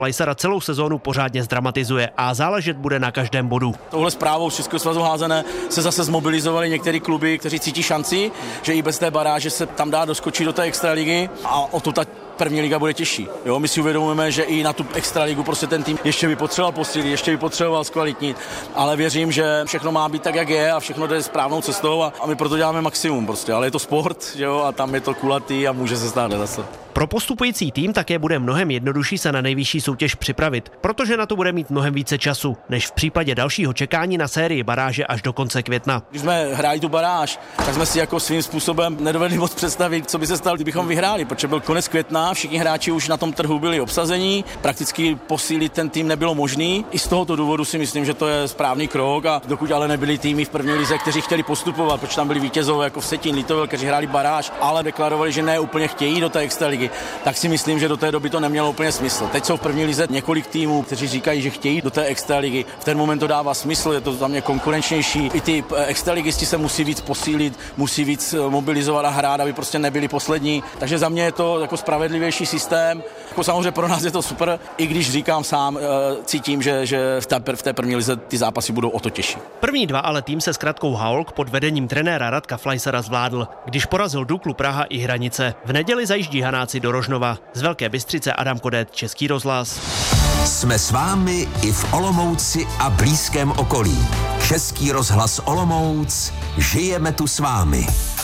Fleissera celou sezónu pořádně zdramatizuje a záležet bude na každém bodu. Touhle zprávou z Českého svazu házené se zase zmobilizovali některé kluby, kteří cítí šanci, že i bez té baráže se tam dá doskočit do té extraligy a o to ta první liga bude těžší. Jo, my si uvědomujeme, že i na tu extraligu prostě ten tým ještě by potřeboval posílit, ještě by potřeboval zkvalitnit, ale věřím, že všechno má být tak, jak je a všechno jde správnou cestou a my proto děláme maximum prostě, ale je to sport, jo, a tam je to kulatý a může se stát zase. Pro postupující tým také bude mnohem jednodušší se na nejvyšší soutěž připravit, protože na to bude mít mnohem více času, než v případě dalšího čekání na sérii baráže až do konce května. Když jsme hráli tu baráž, tak jsme si jako svým způsobem nedovedli moc představit, co by se stalo, kdybychom vyhráli, protože byl konec května, všichni hráči už na tom trhu byli obsazení, prakticky posílit ten tým nebylo možný. I z tohoto důvodu si myslím, že to je správný krok a dokud ale nebyli týmy v první lize, kteří chtěli postupovat, protože tam byli vítězové jako Vsetín, Litovel, kteří hráli baráž, ale deklarovali, že ne úplně chtějí do té extraligy, tak si myslím, že do té doby to nemělo úplně smysl. Teď jsou v první lize několik týmů, kteří říkají, že chtějí do té extraligy. V ten moment to dává smysl, je to za mě konkurenčnější. I ty extraligisti se musí víc posílit, musí víc mobilizovat a hrát, aby prostě nebyli poslední. Takže za mě je to jako spravedlivější systém. Jako samozřejmě pro nás je to super, i když říkám sám, cítím, že v té první lize ty zápasy budou o to těžší. První dva ale tým se zkratkou Haolk pod vedením trenéra Radka Fleissera zvládl, když porazil Duklu Praha i Hranice. V neděli zajíždí Hanáci do Rožnova. Z Velké Bystřice Adam Kodet, Český rozhlas. Jsme s vámi i v Olomouci a blízkém okolí. Český rozhlas Olomouc, žijeme tu s vámi.